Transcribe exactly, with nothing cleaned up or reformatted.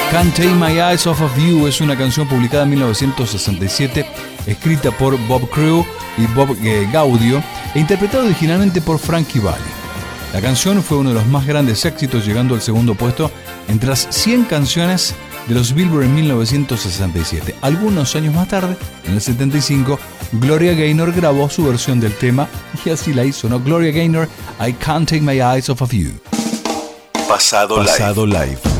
Can't Take My Eyes Off of You es una canción publicada en mil novecientos sesenta y siete, escrita por Bob Crewe y Bob eh, Gaudio e interpretada originalmente por Frankie Valli. La canción fue uno de los más grandes éxitos, llegando al segundo puesto entre las cien canciones de los Billboard en mil novecientos sesenta y siete. Algunos años más tarde, en el setenta y cinco, Gloria Gaynor grabó su versión del tema y así la hizo, ¿no? Gloria Gaynor, I Can't Take My Eyes Off of You. Pasado, Pasado Live. Live.